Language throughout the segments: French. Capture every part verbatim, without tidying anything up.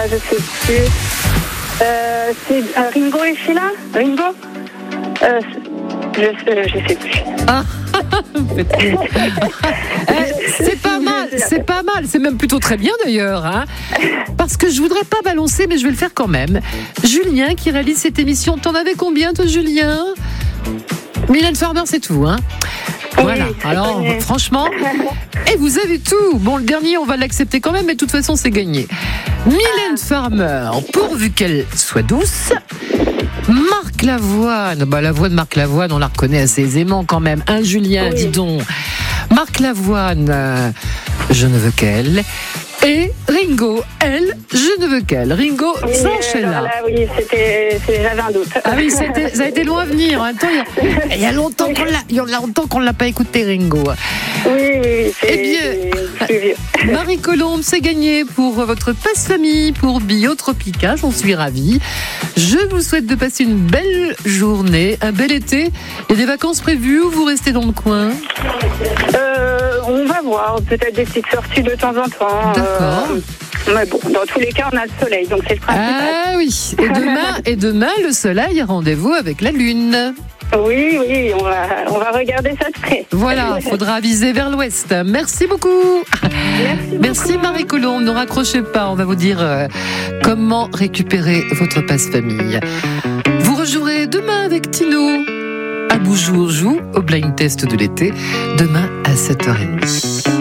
je sais plus. Euh, c'est euh, Ringo et Sheila Ringo euh, je, euh, je sais plus. Ah, eh, c'est pas mal, c'est pas mal, c'est même plutôt très bien d'ailleurs, hein, parce que je voudrais pas balancer, mais je vais le faire quand même. Julien qui réalise cette émission, t'en avais combien toi, Julien? Mylène Farmer, c'est tout, hein. Voilà, oui, alors franchement, et vous avez tout. Bon, le dernier, on va l'accepter quand même, mais de toute façon, c'est gagné. Mylène Farmer, pourvu qu'elle soit douce. Marc Lavoine, bah, la voix de Marc Lavoine, on la reconnaît assez aisément quand même. Hein, Julien, oui. Dis donc. Marc Lavoine, euh, je ne veux qu'elle. Et Ringo, elle, je ne veux qu'elle. Ringo, oui, sans euh, Sheila. Là, oui, c'était, c'était, j'avais un doute. Ah oui, ça a été, ça a été loin à venir. Attends, il, y a, il y a longtemps qu'on l'a, il y a longtemps qu'on l'a pas écouté, Ringo. Oui, oui, oui. C'est, eh bien, Marie Colombe, c'est gagné pour votre passe-famille pour Biotropica. J'en suis ravie. Je vous souhaite de passer une belle journée, un bel été. Il y a des vacances prévues ou vous restez dans le coin? euh, On va voir. Peut-être des petites sorties de temps en temps. D'accord. Euh, mais bon, dans tous les cas, on a le soleil, donc c'est le principal. Ah oui. Et demain, et demain le soleil, rendez-vous avec la lune. Oui, oui, on va, on va regarder ça de près. Voilà, il faudra viser vers l'ouest. Merci beaucoup. Merci, Merci Marie Colombe. Ne raccrochez pas, on va vous dire euh, comment récupérer votre passe-famille. Vous rejouerez demain avec Tino. Aboujour joue au blind test de l'été, demain à sept heures trente.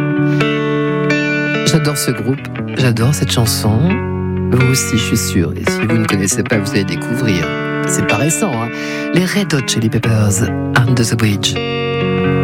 J'adore ce groupe, j'adore cette chanson. Vous aussi, je suis sûre. Et si vous ne connaissez pas, vous allez découvrir. C'est pas récent, hein. Les Red Hot Chili Peppers, Under the Bridge.